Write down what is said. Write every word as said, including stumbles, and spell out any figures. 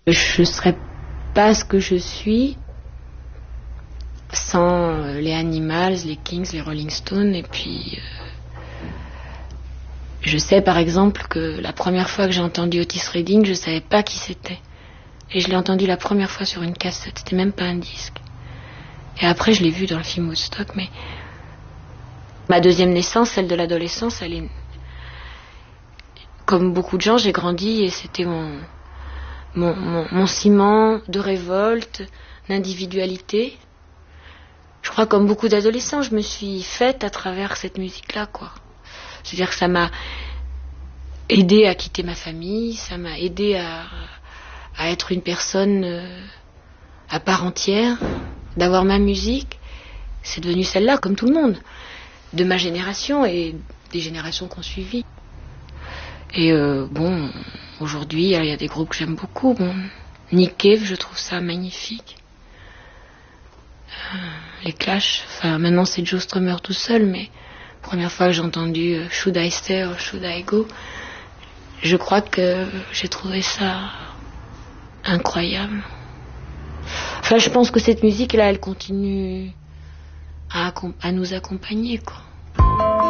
Je ne serais pas ce que je suis sans les Animals, les Kings, les Rolling Stones. Et puis, euh, je sais par exemple que la première fois que j'ai entendu Otis Redding, je ne savais pas qui c'était. Et je l'ai entendu la première fois sur une cassette, c'était même pas un disque. Et après, je l'ai vu dans le film Woodstock, mais ma deuxième naissance, celle de l'adolescence, elle est... Comme beaucoup de gens, j'ai grandi et c'était mon... Mon, mon, mon ciment de révolte, d'individualité. Je crois comme beaucoup d'adolescents, je me suis faite à travers cette musique-là, quoi. C'est-à-dire que ça m'a aidé à quitter ma famille, ça m'a aidé à, à être une personne euh, à part entière, d'avoir ma musique. C'est devenu celle-là, comme tout le monde, de ma génération et des générations qui ont suivi. Et euh, bon, aujourd'hui, il y a des groupes que j'aime beaucoup. Bon, Nick Cave, je trouve ça magnifique. Euh, les Clash, enfin maintenant c'est Joe Strummer tout seul, mais la première fois que j'ai entendu euh, Should I Stay or Should I Go, je crois que j'ai trouvé ça incroyable. Enfin, je pense que cette musique-là, elle continue à, à nous accompagner, quoi.